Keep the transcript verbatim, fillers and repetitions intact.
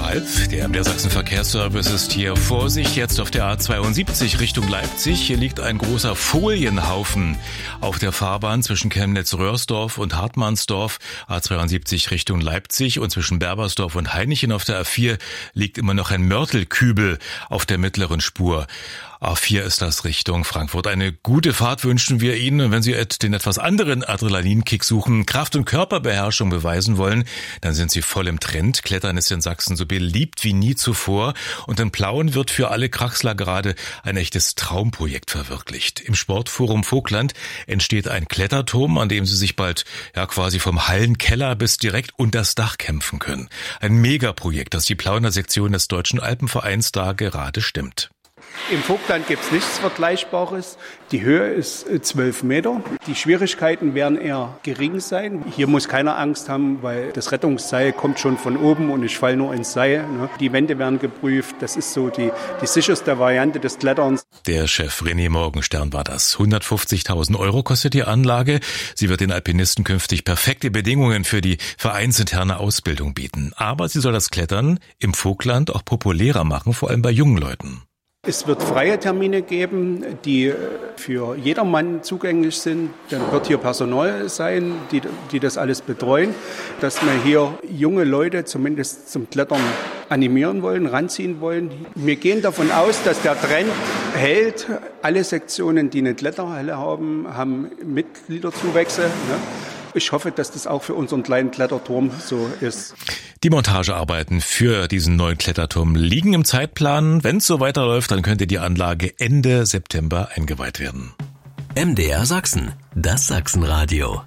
halb. Der M D R Sachsen Verkehrsservice ist hier vor sich. Jetzt auf der A zweiundsiebzig Richtung Leipzig. Hier liegt ein großer Folienhaufen auf der Fahrbahn zwischen Chemnitz-Röhrsdorf und Hartmannsdorf. A zweiundsiebzig Richtung Leipzig und zwischen Berbersdorf und Hainichen auf der A vier liegt immer noch ein Mörtelkübel auf der mittleren Spur. A vier ist das Richtung Frankfurt. Eine gute Fahrt wünschen wir Ihnen. Und wenn Sie den etwas anderen Adrenalinkick suchen, Kraft- und Körperbeherrschung beweisen wollen, dann sind Sie voll im Trend. Klettern ist in Sachsen so beliebt wie nie zuvor. Und in Plauen wird für alle Kraxler gerade ein echtes Traumprojekt verwirklicht. Im Sportforum Vogtland entsteht ein Kletterturm, an dem Sie sich bald ja quasi vom Hallenkeller bis direkt unter das Dach kämpfen können. Ein Megaprojekt, das die Plauener Sektion des Deutschen Alpenvereins da gerade stimmt. Im Vogtland gibt es nichts Vergleichbares. Die Höhe ist zwölf Meter. Die Schwierigkeiten werden eher gering sein. Hier muss keiner Angst haben, weil das Rettungsseil kommt schon von oben und ich falle nur ins Seil. Die Wände werden geprüft. Das ist so die, die sicherste Variante des Kletterns. Der Chef René Morgenstern war das. hundertfünfzigtausend Euro kostet die Anlage. Sie wird den Alpinisten künftig perfekte Bedingungen für die vereinsinterne Ausbildung bieten. Aber sie soll das Klettern im Vogtland auch populärer machen, vor allem bei jungen Leuten. Es wird freie Termine geben, die für jedermann zugänglich sind. Dann wird hier Personal sein, die, die das alles betreuen, dass wir hier junge Leute zumindest zum Klettern animieren wollen, ranziehen wollen. Wir gehen davon aus, dass der Trend hält. Alle Sektionen, die eine Kletterhalle haben, haben Mitgliederzuwächse. Ne? Ich hoffe, dass das auch für unseren kleinen Kletterturm so ist. Die Montagearbeiten für diesen neuen Kletterturm liegen im Zeitplan. Wenn es so weiterläuft, dann könnte die Anlage Ende September eingeweiht werden. M D R Sachsen, das Sachsenradio.